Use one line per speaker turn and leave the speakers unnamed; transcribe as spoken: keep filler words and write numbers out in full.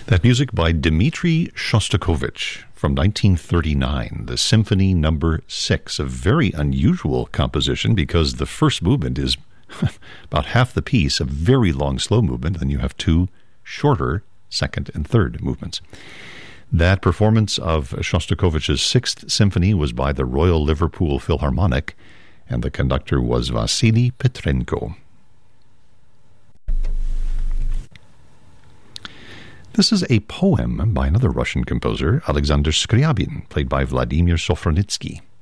That music by Dmitri Shostakovich from nineteen thirty-nine, the Symphony Number Six, a very unusual composition because the first movement is about half the piece, a very long slow movement, then you have two shorter second and third movements. That performance of Shostakovich's Sixth Symphony was by the Royal Liverpool Philharmonic, and the conductor was Vasily Petrenko. This is a poem by another Russian composer, Alexander Skryabin, played by Vladimir Sofronitsky.